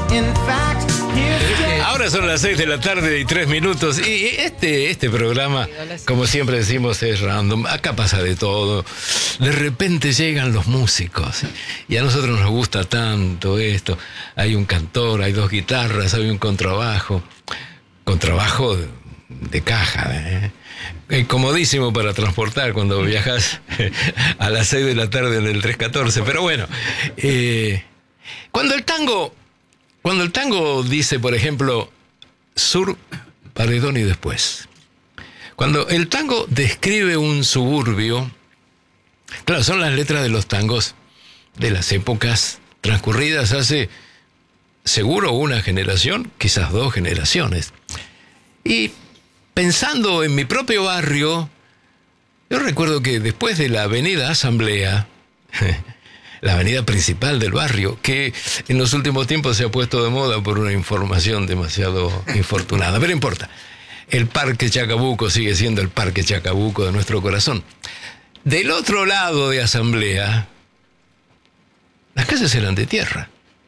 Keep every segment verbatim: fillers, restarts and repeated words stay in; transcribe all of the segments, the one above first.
Ahora son las seis de la tarde y tres minutos. Y este, este programa, como siempre decimos, es random. Acá pasa de todo. De repente llegan los músicos. Y a nosotros nos gusta tanto esto. Hay un cantor, hay dos guitarras, hay un contrabajo. Contrabajo de, de caja, ¿eh? Comodísimo para transportar cuando viajas a las seis de la tarde en el tres catorce. Pero bueno, eh, cuando el tango... Cuando el tango dice, por ejemplo, sur, paredón y después. Cuando el tango describe un suburbio, claro, son las letras de los tangos de las épocas transcurridas hace seguro una generación, quizás dos generaciones. Y pensando en mi propio barrio, yo recuerdo que después de la avenida Asamblea, la avenida principal del barrio, que en los últimos tiempos se ha puesto de moda por una información demasiado infortunada, pero no importa. El Parque Chacabuco sigue siendo el Parque Chacabuco de nuestro corazón. Del otro lado de Asamblea, las calles eran de tierra.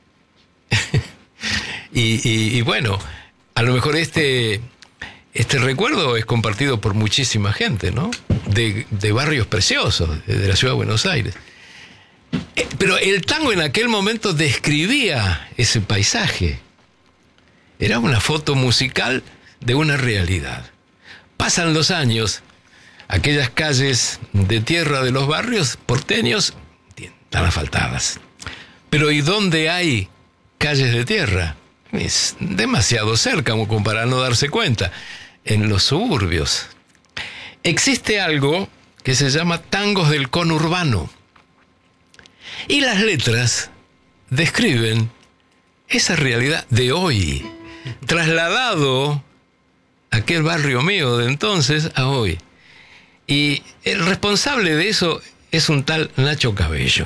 y, y, y bueno, a lo mejor este, este recuerdo es compartido por muchísima gente, ¿no? De, de barrios preciosos, de la ciudad de Buenos Aires. Pero el tango en aquel momento describía ese paisaje. Era una foto musical de una realidad. Pasan los años, aquellas calles de tierra de los barrios porteños están asfaltadas. Pero ¿y dónde hay calles de tierra? Es demasiado cerca como para no darse cuenta. En los suburbios. Existe algo que se llama tangos del conurbano. Y las letras describen esa realidad de hoy, trasladado a aquel barrio mío de entonces a hoy. Y el responsable de eso es un tal Nacho Cabello.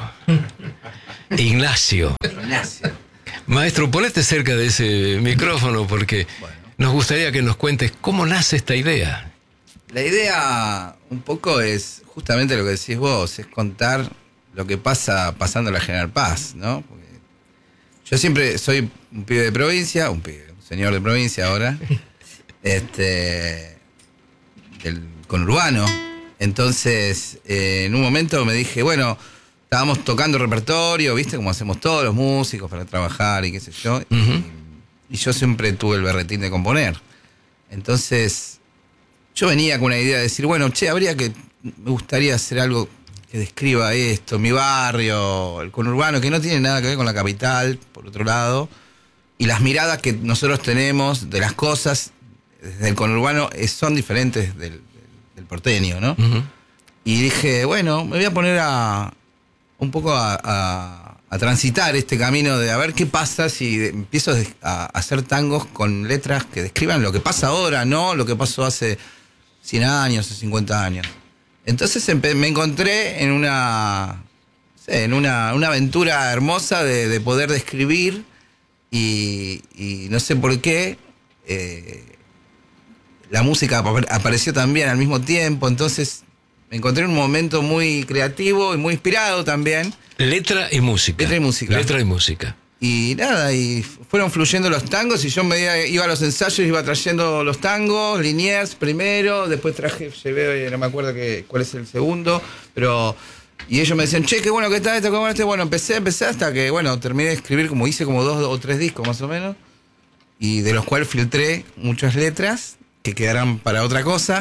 Ignacio. Ignacio. Maestro, ponete cerca de ese micrófono porque bueno, nos gustaría que nos cuentes cómo nace esta idea. La idea un poco es justamente lo que decís vos, es contar lo que pasa pasando la General Paz, ¿no? Porque yo siempre soy un pibe de provincia, un pibe, un señor de provincia ahora, este, del conurbano. Entonces, eh, en un momento me dije, bueno, estábamos tocando repertorio, ¿viste? Como hacemos todos los músicos para trabajar y qué sé yo. Uh-huh. y, y yo siempre tuve el berretín de componer. Entonces, yo venía con una idea de decir, bueno, che, habría que, me gustaría hacer algo que describa esto, mi barrio, el conurbano, que no tiene nada que ver con la capital, por otro lado, y las miradas que nosotros tenemos de las cosas desde el conurbano son diferentes del, del, del porteño, ¿no? Uh-huh. Y dije, bueno, me voy a poner a un poco a, a, a transitar este camino de a ver qué pasa si empiezo a hacer tangos con letras que describan lo que pasa ahora, no lo que pasó hace cien años o cincuenta años. Entonces me encontré en una, en una, una aventura hermosa de, de poder describir y, y no sé por qué eh, la música apareció también al mismo tiempo. Entonces me encontré en un momento muy creativo y muy inspirado también. Letra y música. Letra y música. Letra y música. Y nada, y fueron fluyendo los tangos y yo me iba a los ensayos, iba trayendo los tangos, Liniers primero, después traje, llevé, no me acuerdo que, cuál es el segundo, pero y ellos me decían, che, qué bueno que está esto, qué bueno este, bueno, empecé, empecé hasta que, bueno, terminé de escribir, como hice como dos o tres discos más o menos, y de los cuales filtré muchas letras que quedarán para otra cosa,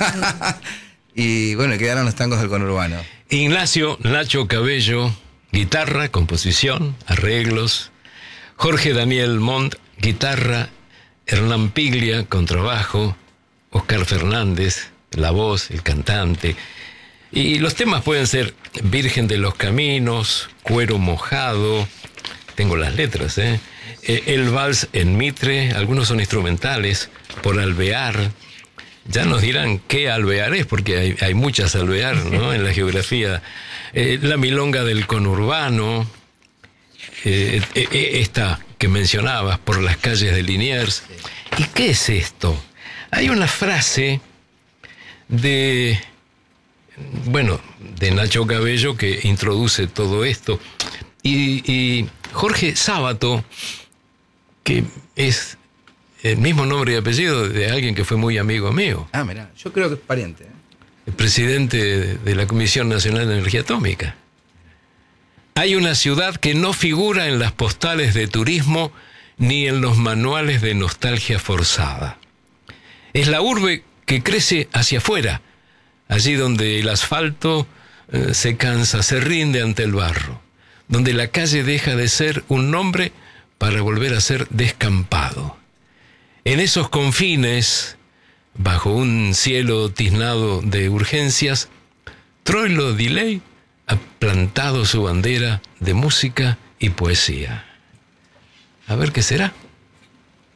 y bueno, quedaron los tangos del conurbano. Ignacio Nacho Cabello, guitarra, composición, arreglos. Jorge Daniel Montt, guitarra. Hernán Piglia, contrabajo. Oscar Fernández, la voz, el cantante. Y los temas pueden ser Virgen de los Caminos, Cuero Mojado. Tengo las letras, ¿eh? El Vals en Mitre, algunos son instrumentales. Por Alvear. Ya nos dirán qué alvear es, porque hay, hay muchas alvear, ¿no? En la geografía. Eh, la milonga del conurbano, eh, eh, esta que mencionabas, por las calles de Liniers. ¿Y qué es esto? Hay una frase de, bueno, de Nacho Cabello que introduce todo esto. Y, y Jorge Sábato, que es el mismo nombre y apellido de alguien que fue muy amigo mío. Ah, mirá, yo creo que es pariente. ¿eh? El presidente de la Comisión Nacional de Energía Atómica. Hay una ciudad que no figura en las postales de turismo ni en los manuales de nostalgia forzada. Es la urbe que crece hacia afuera, allí donde el asfalto eh, se cansa, se rinde ante el barro, donde la calle deja de ser un nombre para volver a ser descampado. En esos confines, bajo un cielo tiznado de urgencias, Troilo Delay ha plantado su bandera de música y poesía. A ver qué será.